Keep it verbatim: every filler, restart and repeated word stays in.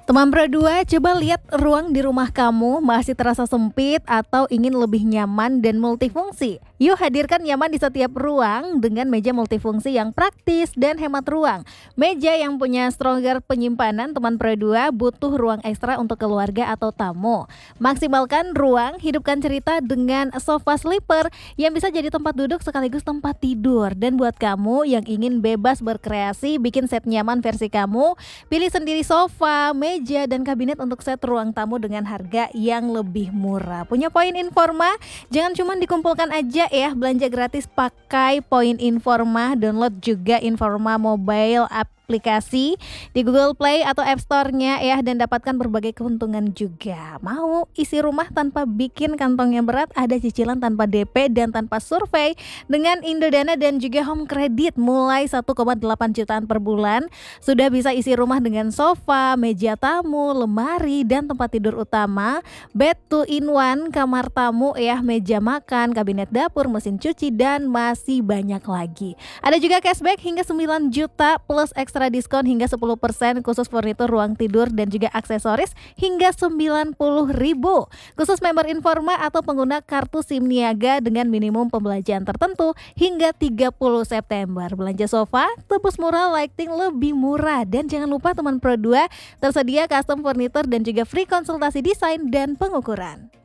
Teman Pro dua, coba lihat ruang di rumah kamu masih terasa sempit atau ingin lebih nyaman dan multifungsi. Yuk hadirkan nyaman di setiap ruang dengan meja multifungsi yang praktis dan hemat ruang. Meja yang punya stronger penyimpanan, Teman Pro dua butuh ruang ekstra untuk keluarga atau tamu. Maksimalkan ruang, hidupkan cerita dengan sofa sleeper yang bisa jadi tempat duduk sekaligus tempat tidur. Dan buat kamu yang ingin bebas berkreasi, bikin set nyaman versi kamu, pilih sendiri sofa, meja, dan kabinet untuk set ruang tamu dengan harga yang lebih murah. Punya poin Informa? Jangan cuma dikumpulkan aja ya, belanja gratis pakai poin Informa, download juga Informa mobile aplikasi di Google Play atau App Store-nya ya, dan dapatkan berbagai keuntungan juga. Mau isi rumah tanpa bikin kantongnya berat? Ada cicilan tanpa D P dan tanpa survei dengan Indodana dan juga Home Credit mulai satu koma delapan jutaan per bulan. Sudah bisa isi rumah dengan sofa, meja tamu, lemari, dan tempat tidur utama, bed two in one, kamar tamu ya, meja makan, kabinet dapur, mesin cuci, dan masih banyak lagi. Ada juga cashback hingga sembilan juta plus ekstra diskon hingga sepuluh persen khusus furnitur ruang tidur dan juga aksesoris hingga sembilan puluh ribu. Khusus member Informa atau pengguna kartu SIM niaga dengan minimum pembelanjaan tertentu hingga tiga puluh September. Belanja sofa, tebus murah, lighting lebih murah. Dan jangan lupa Teman Pro dua tersedia custom furniture dan juga free konsultasi desain dan pengukuran.